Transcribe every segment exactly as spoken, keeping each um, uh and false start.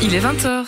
Il est vingt heures.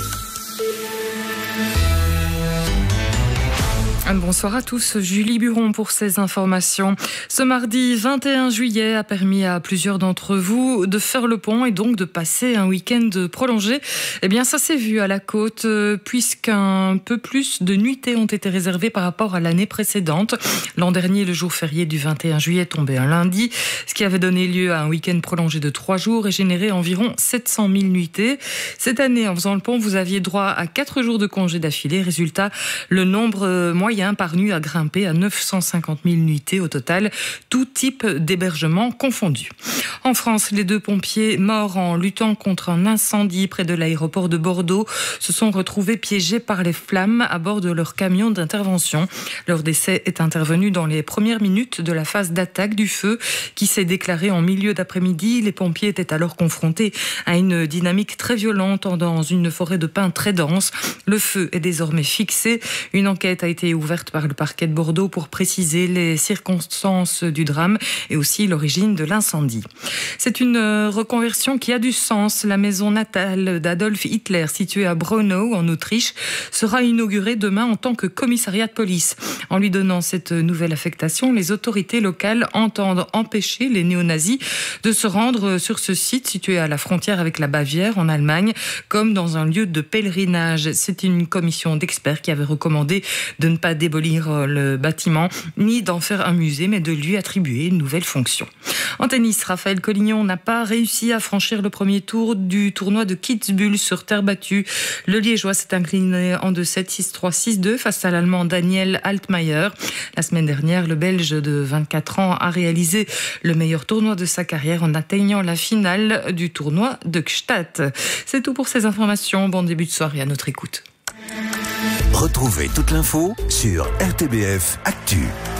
Bonsoir à tous, Julie Buron pour ces informations. Ce mardi vingt et un juillet a permis à plusieurs d'entre vous de faire le pont et donc de passer un week-end prolongé. Eh bien, ça s'est vu à la côte puisqu'un peu plus de nuitées ont été réservées par rapport à l'année précédente. L'an dernier, le jour férié du vingt et un juillet tombait un lundi, ce qui avait donné lieu à un week-end prolongé de trois jours et généré environ sept cent mille nuitées. Cette année, en faisant le pont, vous aviez droit à quatre jours de congé d'affilée. Résultat, le nombre moyen par nuit a grimpé à neuf cent cinquante mille nuitées au total, tout type d'hébergement confondu. En France, les deux pompiers morts en luttant contre un incendie près de l'aéroport de Bordeaux se sont retrouvés piégés par les flammes à bord de leur camion d'intervention. Leur décès est intervenu dans les premières minutes de la phase d'attaque du feu qui s'est déclarée en milieu d'après-midi. Les pompiers étaient alors confrontés à une dynamique très violente dans une forêt de pins très dense. Le feu est désormais fixé. Une enquête a été ouverte par le parquet de Bordeaux pour préciser les circonstances du drame et aussi l'origine de l'incendie. C'est une reconversion qui a du sens. La maison natale d'Adolf Hitler, située à Braunau, en Autriche, sera inaugurée demain en tant que commissariat de police. En lui donnant cette nouvelle affectation, les autorités locales entendent empêcher les néo-nazis de se rendre sur ce site situé à la frontière avec la Bavière, en Allemagne, comme dans un lieu de pèlerinage. C'est une commission d'experts qui avait recommandé de ne pas démolir le bâtiment, ni d'en faire un musée, mais de lui attribuer une nouvelle fonction. En tennis, Raphaël Collignon n'a pas réussi à franchir le premier tour du tournoi de Kitzbühel sur terre battue. Le Liégeois s'est incliné en deux sept, six trois, six deux face à l'Allemand Daniel Altmaier. La semaine dernière, le Belge de vingt-quatre ans a réalisé le meilleur tournoi de sa carrière en atteignant la finale du tournoi de Gstaad. C'est tout pour ces informations. Bon début de soirée à notre écoute. Retrouvez toute l'info sur R T B F Actu.